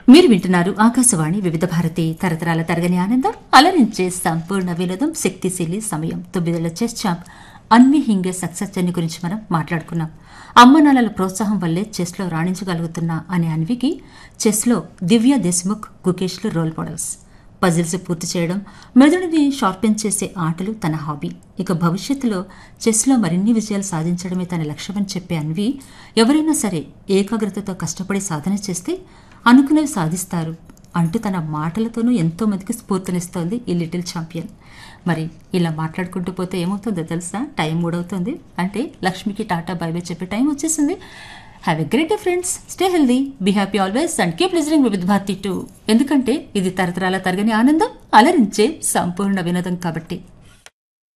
మీరు వింటున్నారు ఆకాశవాణి వివిధ భారతి తరతరాల తరగని ఆనందం అలరించే సంపూర్ణ వినోదం శక్తిశీలి సమయం 9 chess champ Anvi Hinge success journey గురించి మనం మాట్లాడుకున్నాం. అమ్మ నాన్నల ప్రోత్సాహం వల్లే చెస్లో రాణించగలుగుతున్నా అనే అన్వికి చెస్లో దివ్య దేశ్ముఖ్, గుకేష్లు రోల్ మోడల్స్. పజిల్స్ పూర్తి చేయడం, మెదడుని షార్పెన్ చేసే ఆటలు తన హాబీ. ఇక భవిష్యత్తులో చెస్లో మరిన్ని విజయాలు సాధించడమే తన లక్ష్యమని చెప్పే అన్వి ఎవరైనా సరే ఏకాగ్రతతో కష్టపడి సాధన చేస్తే అనుకునేవి సాధిస్తారు అంటూ తన మాటలతోనూ ఎంతో మందికి స్ఫూర్తినిస్తోంది ఈ లిటిల్ ఛాంపియన్. మరి ఇలా మాట్లాడుకుంటూ పోతే ఏమవుతుందో తెలుసా? టైం 3 అవుతుంది. అంటే లక్ష్మికి టాటా బై బై చెప్పే టైం వచ్చేసింది. Have a great day friends, stay healthy, be happy always and keep listening వివిధ భారతి 2. ఎందుకంటే ఇది తరతరాల తరగని ఆనందం అలరించే సంపూర్ణ వినోదం కాబట్టి.